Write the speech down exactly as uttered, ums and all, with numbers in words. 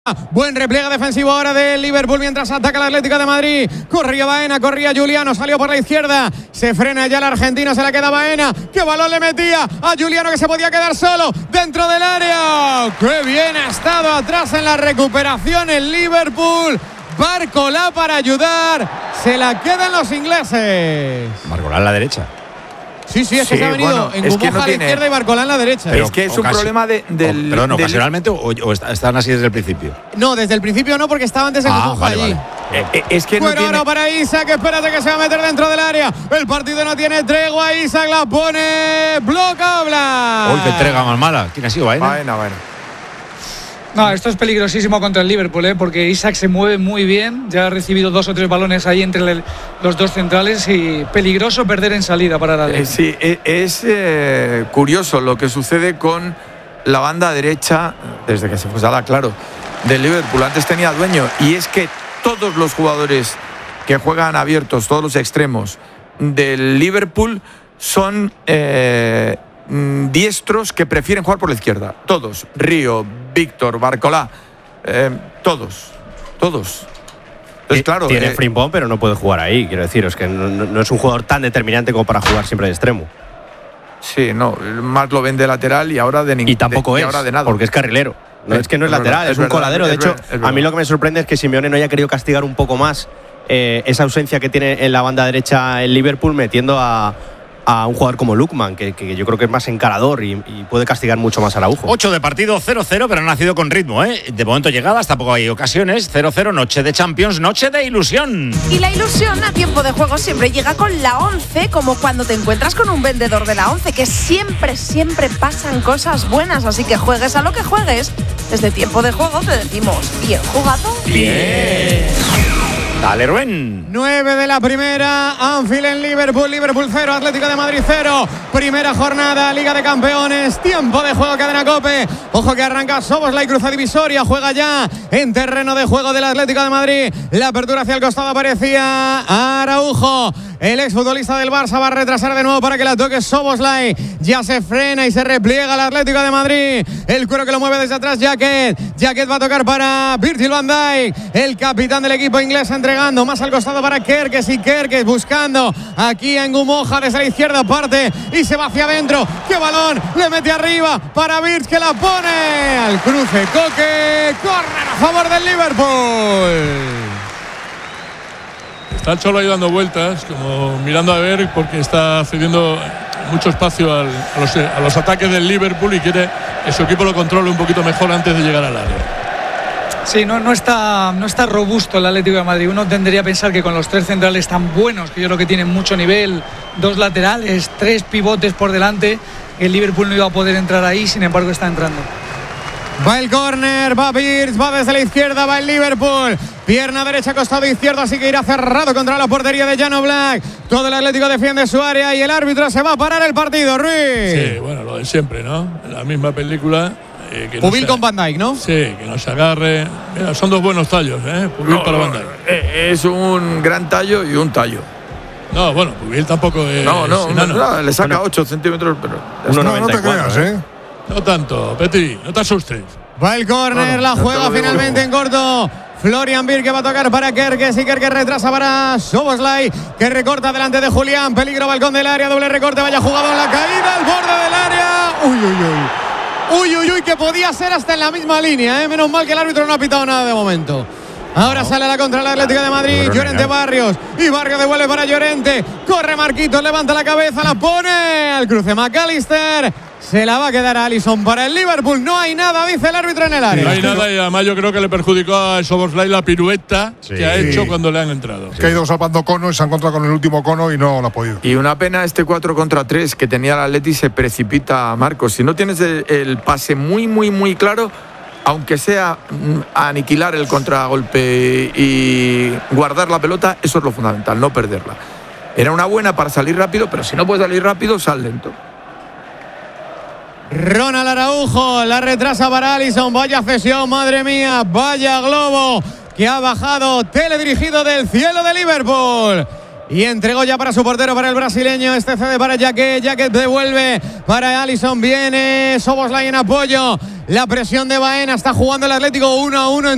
Buen repliegue defensivo ahora del Liverpool mientras ataca el Atlético de Madrid. Corría Baena, corría Juliano, salió por la izquierda. Se frena ya el argentino, se la queda Baena. ¡Qué balón le metía a Juliano que se podía quedar solo dentro del área! ¡Qué bien ha estado atrás en la recuperación el Liverpool! Barcolá para ayudar. Se la quedan los ingleses. Barcolá en la derecha. Sí, sí, es que sí, se ha venido bueno, en es que Gumoja no a la tiene... izquierda y Barcolá en la derecha. Pero es que es un ocasi... problema de, del... O, perdón, del... ¿ocasionalmente o, o están así desde el principio? No, desde el principio no, porque estaba antes en Ah, Gumoja vale, allí. vale. Eh, eh, es que no Fuera tiene... ahora para Isaac, espérate que se va a meter dentro del área. El partido no tiene tregua, Isaac la pone, bloca Oblak. Uy, qué entrega más mala. ¿Quién ha sido, Baena? Baena, Baena. No, esto es peligrosísimo contra el Liverpool, ¿eh? Porque Isaac se mueve muy bien, ya ha recibido dos o tres balones ahí entre el, los dos centrales y peligroso perder en salida para la Eh, sí, eh, es eh, curioso lo que sucede con la banda derecha, desde que se fue Salah, claro, del Liverpool. Antes tenía dueño, y es que todos los jugadores que juegan abiertos, todos los extremos del Liverpool son eh, diestros que prefieren jugar por la izquierda. Todos. Río, Víctor, Barcolá, eh, todos. Todos. Entonces, claro, Tiene eh, Frimpong, pero no puede jugar ahí. Quiero decir, es que no, no es un jugador tan determinante como para jugar siempre de extremo. sí, no, más lo ven de lateral y ahora de ningún Y tampoco de, y es, ahora de nada. porque es carrilero. No, Sí, es que no es, es lateral, verdad, es, es un verdad, coladero. De es hecho, verdad, es a mí verdad. lo que me sorprende es que Simeone no haya querido castigar un poco más eh, esa ausencia que tiene en la banda derecha el Liverpool, metiendo a, a un jugador como Lookman, que, que yo creo que es más encarador y, y puede castigar mucho más a Araujo. ocho de partido, cero cero, pero ha nacido con ritmo, ¿eh? De momento llegadas, tampoco hay ocasiones. cero cero, noche de Champions, noche de ilusión. Y la ilusión a tiempo de juego siempre llega con la once, como cuando te encuentras con un vendedor de la once, que siempre, siempre pasan cosas buenas. Así que juegues a lo que juegues, desde tiempo de juego te decimos, ¿bien jugado? Bien. Dale, Rubén. nueve de la primera, Anfield en Liverpool, Liverpool cero, Atlético de Madrid cero. Primera jornada, Liga de Campeones, tiempo de juego, cadena COPE. Ojo que arranca Szoboszlai, cruza divisoria, juega ya en terreno de juego del Atlético de Madrid. La apertura hacia el costado aparecía Araujo. El exfutbolista del Barça va a retrasar de nuevo para que la toque Szoboszlai. Ya se frena y se repliega el Atlético de Madrid. El cuero que lo mueve desde atrás, Jacket. Jacket va a tocar para Virgil van Dijk, el capitán del equipo inglés, entregando más al costado para Kerkez, y Kerkez buscando aquí en Gumoja desde la izquierda parte y se va hacia adentro. ¡Qué balón! Le mete arriba para Virgil, que la pone al cruce. Coque, córner a favor del Liverpool. Está el Cholo ahí dando vueltas, como mirando a ver, porque está cediendo mucho espacio al, a, los, a los ataques del Liverpool y quiere que su equipo lo controle un poquito mejor antes de llegar al área. Sí, no, no, está, no está robusto el Atlético de Madrid. Uno tendría a pensar que con los tres centrales tan buenos, que yo creo que tienen mucho nivel, dos laterales, tres pivotes por delante, el Liverpool no iba a poder entrar ahí, sin embargo está entrando. Va el córner, va Birch, va desde la izquierda, va el Liverpool. Pierna derecha, costado izquierdo, así que irá cerrado contra la portería de Jan Oblak. Todo el Atlético defiende su área y el árbitro se va a parar el partido, Ruiz. Sí, bueno, lo de siempre, ¿no? La misma película. Eh, que Pubil no con Van Dijk, ¿no? Sí, que no se agarre. Mira, son dos buenos tallos, ¿eh? Pubil No, para no, Van Dijk. eh, es un gran tallo y un tallo. No, bueno, Pubil tampoco es. No, no, no, enano. no, le saca ocho centímetros, pero. uno No, no te noventa y cuatro, creas, ¿eh? No tanto, Petri, no te asustes. Va el córner, No, no, la ya te juega lo digo finalmente yo. en corto. Florian Wirtz, que va a tocar para Kerkez, y Kerkez retrasa para Szoboszlai, que recorta delante de Julián. Peligro, balcón del área, doble recorte, vaya jugado en la caída, al borde del área. Uy, uy, uy. Uy, uy, uy, que podía ser hasta en la misma línea, ¿eh? Menos mal que el árbitro no ha pitado nada de momento. Ahora sale a la contra el Atlético de Madrid. No, Llorente, Barrios. Y Barrios devuelve para Llorente. Corre Marquitos, levanta la cabeza, la pone al cruce McAllister. Se la va a quedar a Alisson para el Liverpool. No hay nada, dice el árbitro en el área. No hay nada y además yo creo que le perjudicó a Szoboszlai la pirueta Sí. que ha hecho cuando le han entrado. Que ha ido salvando cono y se ha encontrado con el último cono y no lo ha podido. Y una pena este cuatro contra tres que tenía el Atleti, se precipita a Marcos. Si no tienes el, el pase muy, muy, muy claro, aunque sea mm, aniquilar el contragolpe y guardar la pelota, eso es lo fundamental, no perderla. Era una buena para salir rápido, pero si no puedes salir rápido, sal lento. Ronald Araujo, la retrasa para Alisson. Vaya cesión, madre mía, vaya globo que ha bajado, teledirigido del cielo de Liverpool. Y entregó ya para su portero, para el brasileño. Este cede para Jacket. Jacket devuelve para Alisson. Viene Szoboszlai en apoyo. La presión de Baena. Está jugando el Atlético uno a uno.